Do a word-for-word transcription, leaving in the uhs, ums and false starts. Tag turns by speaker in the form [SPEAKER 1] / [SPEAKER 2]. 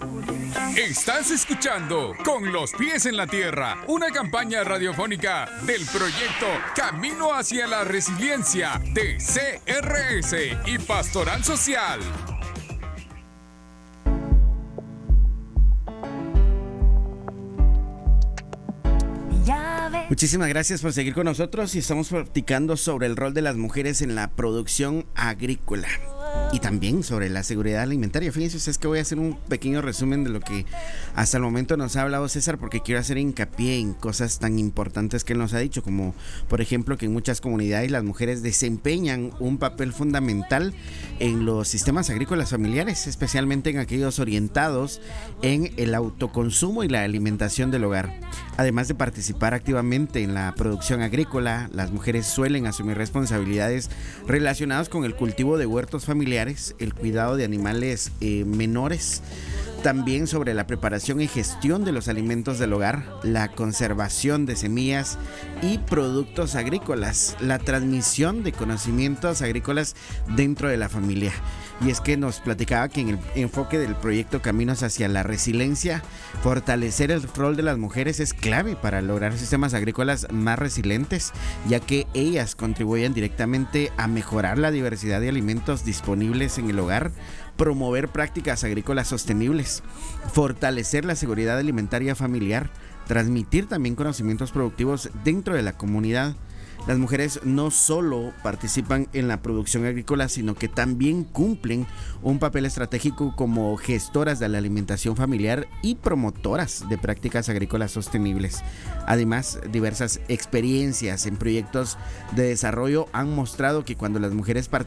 [SPEAKER 1] Estás escuchando Con los pies en la tierra, una campaña radiofónica del proyecto Camino hacia la Resiliencia de C R S y Pastoral Social.
[SPEAKER 2] Muchísimas gracias por seguir con nosotros y estamos platicando sobre el rol de las mujeres en la producción agrícola y también sobre la seguridad alimentaria. Fíjense, es que voy a hacer un pequeño resumen de lo que hasta el momento nos ha hablado César, porque quiero hacer hincapié en cosas tan importantes que él nos ha dicho, como por ejemplo que en muchas comunidades las mujeres desempeñan un papel fundamental en los sistemas agrícolas familiares, especialmente en aquellos orientados en el autoconsumo y la alimentación del hogar. Además de participar activamente en la producción agrícola, las mujeres suelen asumir responsabilidades relacionadas con el cultivo de huertos familiares, el cuidado de animales eh, menores, también sobre la preparación y gestión de los alimentos del hogar, la conservación de semillas y productos agrícolas, la transmisión de conocimientos agrícolas dentro de la familia. Y es que nos platicaba que en el enfoque del proyecto Caminos hacia la Resiliencia, fortalecer el rol de las mujeres es clave para lograr sistemas agrícolas más resilientes, ya que ellas contribuyen directamente a mejorar la diversidad de alimentos disponibles en el hogar, promover prácticas agrícolas sostenibles, fortalecer la seguridad alimentaria familiar, transmitir también conocimientos productivos dentro de la comunidad. Las mujeres no solo participan en la producción agrícola, sino que también cumplen un papel estratégico como gestoras de la alimentación familiar y promotoras de prácticas agrícolas sostenibles. Además, diversas experiencias en proyectos de desarrollo han mostrado que cuando las mujeres participan